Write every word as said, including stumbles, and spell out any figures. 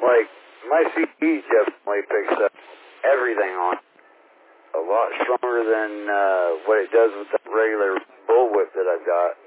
like, my C D definitely picks up everything on it a lot stronger than uh, what it does with the regular bullwhip that I've got.